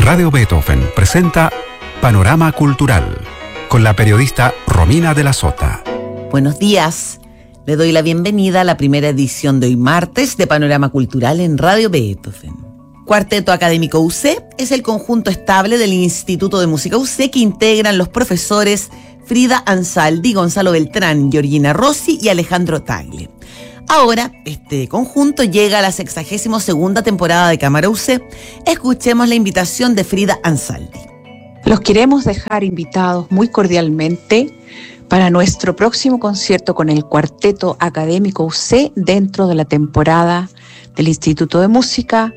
Radio Beethoven presenta Panorama Cultural con la periodista Romina de la Sota. Buenos días. Le doy la bienvenida a la primera edición de hoy martes de Panorama Cultural en Radio Beethoven. Cuarteto Académico UC es el conjunto estable del Instituto de Música UC que integran los profesores Frida Ansaldi, Gonzalo Beltrán, Georgina Rossi y Alejandro Tagle. Ahora, este conjunto llega a la 62ª temporada de Cámara UC. Escuchemos la invitación de Frida Ansaldi. Los queremos dejar invitados muy cordialmente para nuestro próximo concierto con el Cuarteto Académico UC dentro de la temporada del Instituto de Música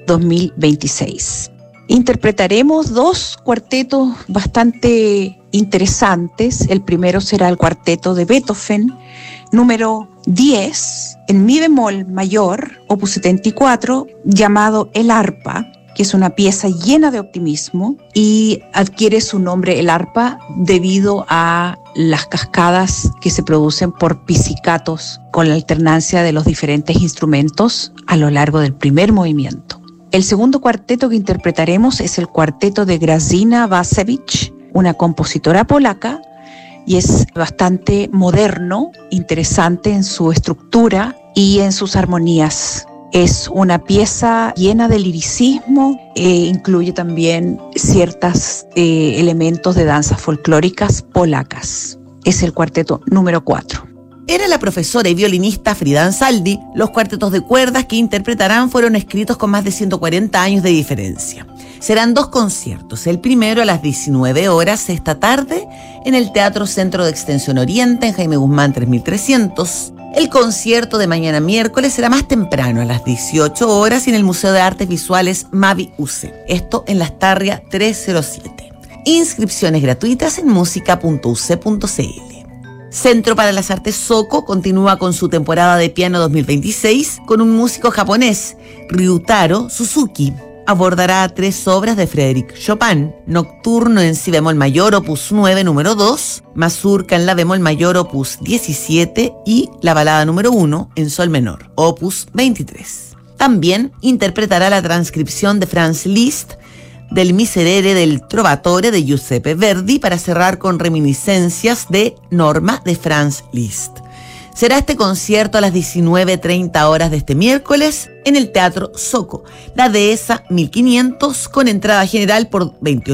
2026. Interpretaremos dos cuartetos bastante interesantes. El primero será el cuarteto de Beethoven, número 10, en mi bemol mayor, opus 74, llamado El Arpa, que es una pieza llena de optimismo y adquiere su nombre El Arpa debido a las cascadas que se producen por pizzicatos con la alternancia de los diferentes instrumentos a lo largo del primer movimiento. El segundo cuarteto que interpretaremos es el cuarteto de Grażyna Bacewicz, una compositora polaca, y es bastante moderno, interesante en su estructura y en sus armonías. Es una pieza llena de liricismo, incluye también ciertos elementos de danzas folclóricas polacas. Es el cuarteto número 4. Era la profesora y violinista Frida Ansaldi. Los cuartetos de cuerdas que interpretarán fueron escritos con más de 140 años de diferencia. Serán dos conciertos. El primero a las 19 horas esta tarde en el Teatro Centro de Extensión Oriente en Jaime Guzmán 3300. El concierto de mañana miércoles será más temprano a las 18 horas en el Museo de Artes Visuales Mavi UC. Esto en Lastarria 307. Inscripciones gratuitas en música.uc.cl. Centro para las Artes Soko continúa con su temporada de piano 2026 con un músico japonés, Ryutaro Suzuki. Abordará 3 obras de Frédéric Chopin: Nocturno en si bemol mayor, opus 9, número 2, Mazurka en la bemol mayor, opus 17 y la balada número 1 en sol menor, opus 23. También interpretará la transcripción de Franz Liszt del Miserere del Trovatore de Giuseppe Verdi para cerrar con reminiscencias de Norma de Franz Liszt. Será este concierto a las 19:30 horas de este miércoles en el Teatro Soko, la Dehesa 1500, con entrada general por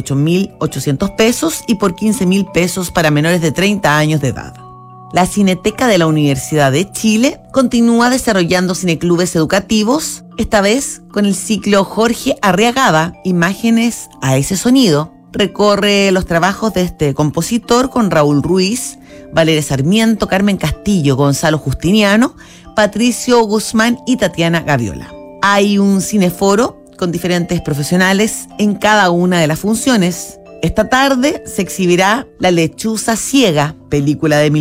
28.800 pesos y por 15.000 pesos para menores de 30 años de edad. La Cineteca de la Universidad de Chile continúa desarrollando cineclubes educativos, esta vez con el ciclo Jorge Arriagada, Imágenes a ese sonido. Recorre los trabajos de este compositor con Raúl Ruiz, Valeria Sarmiento, Carmen Castillo, Gonzalo Justiniano, Patricio Guzmán y Tatiana Gaviola. Hay un cineforo con diferentes profesionales en cada una de las funciones. Esta tarde se exhibirá La lechuza ciega, película de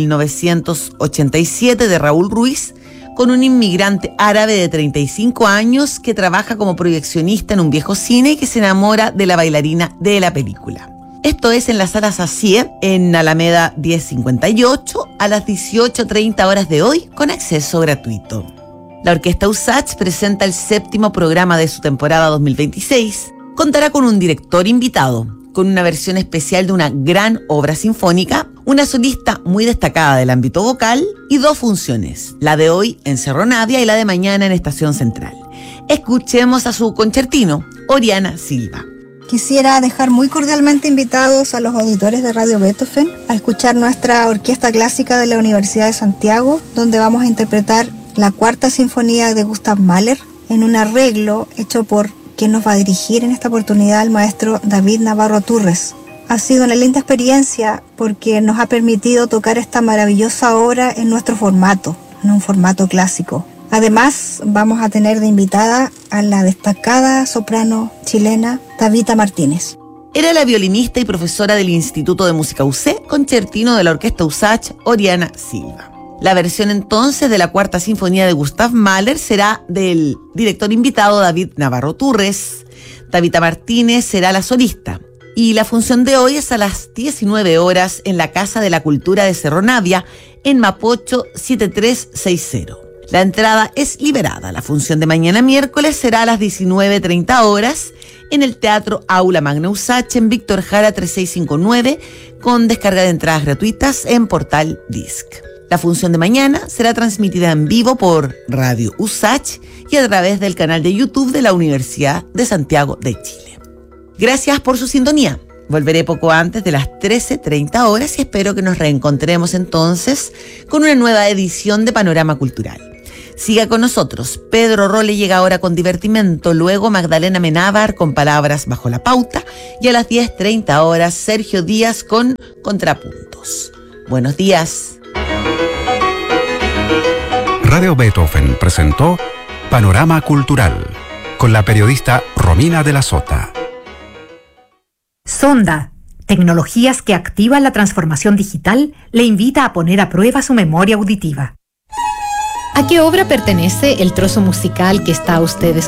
1987 de Raúl Ruiz, con un inmigrante árabe de 35 años que trabaja como proyeccionista en un viejo cine y que se enamora de la bailarina de la película. Esto es en la Sala Sacie, en Alameda 1058, a las 18:30 horas de hoy, con acceso gratuito. La Orquesta USACH presenta el 7º programa de su temporada 2026. Contará con un director invitado, con una versión especial de una gran obra sinfónica, una solista muy destacada del ámbito vocal y 2 funciones, la de hoy en Cerro Navia y la de mañana en Estación Central. Escuchemos a su concertino, Oriana Silva. Quisiera dejar muy cordialmente invitados a los auditores de Radio Beethoven a escuchar nuestra Orquesta Clásica de la Universidad de Santiago, donde vamos a interpretar la 4ª Sinfonía de Gustav Mahler en un arreglo hecho por quien nos va a dirigir en esta oportunidad, el maestro David Navarro Turres. Ha sido una linda experiencia porque nos ha permitido tocar esta maravillosa obra en nuestro formato, en un formato clásico. Además, vamos a tener de invitada a la destacada soprano chilena Tabita Martínez. Era la violinista y profesora del Instituto de Música UC, concertino de la Orquesta USACH, Oriana Silva. La versión entonces de la 4ª Sinfonía de Gustav Mahler será del director invitado David Navarro Turres. Tabita Martínez será la solista. Y la función de hoy es a las 19 horas en la Casa de la Cultura de Cerro Navia, en Mapocho 7360. La entrada es liberada. La función de mañana miércoles será a las 19:30 horas en el Teatro Aula Magna USACH en Víctor Jara 3659, con descarga de entradas gratuitas en Portal Disc. La función de mañana será transmitida en vivo por Radio USACH y a través del canal de YouTube de la Universidad de Santiago de Chile. Gracias por su sintonía. Volveré poco antes de las 13:30 horas y espero que nos reencontremos entonces con una nueva edición de Panorama Cultural. Siga con nosotros. Pedro Role llega ahora con Divertimento, luego Magdalena Menábar con Palabras bajo la pauta y a las 10:30 horas Sergio Díaz con Contrapuntos. Buenos días. Radio Beethoven presentó Panorama Cultural con la periodista Romina de la Sota. Sonda, tecnologías que activan la transformación digital, le invita a poner a prueba su memoria auditiva. ¿A qué obra pertenece el trozo musical que está usted